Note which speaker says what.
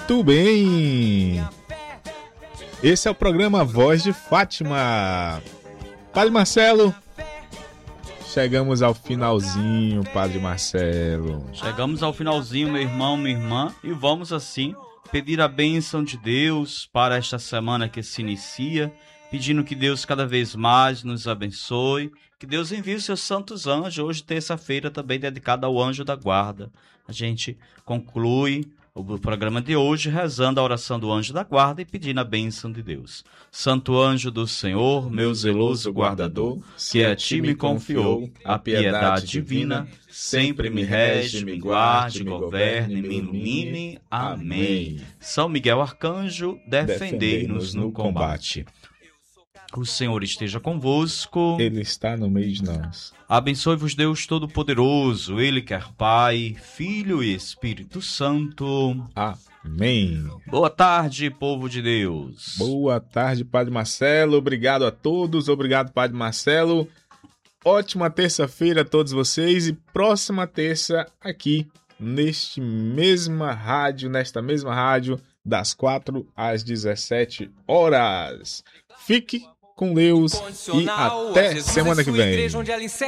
Speaker 1: Muito bem! Esse é o programa Voz de Fátima. Padre Marcelo, chegamos ao finalzinho, Padre Marcelo.
Speaker 2: Chegamos ao finalzinho, meu irmão, minha irmã, e vamos assim pedir a bênção de Deus para esta semana que se inicia, pedindo que Deus cada vez mais nos abençoe, que Deus envie os seus santos anjos. Hoje, terça-feira, também dedicada ao anjo da guarda. A gente conclui o programa de hoje rezando a oração do anjo da guarda e pedindo a bênção de Deus. Santo anjo do Senhor, meu zeloso guardador, que a ti me confiou a piedade divina, sempre me rege, me guarde, governe, me ilumine. Amém. São Miguel Arcanjo, defendei-nos no combate. O Senhor esteja convosco.
Speaker 1: Ele está no meio de nós.
Speaker 2: Abençoe-vos Deus Todo-Poderoso, Ele que é Pai, Filho e Espírito Santo.
Speaker 1: Amém.
Speaker 2: Boa tarde, povo de Deus.
Speaker 1: Boa tarde, Padre Marcelo. Obrigado a todos. Obrigado, Padre Marcelo. Ótima terça-feira a todos vocês e próxima terça aqui nesta mesma rádio, das 4 às 17 horas. Fique com Deus e até semana que vem.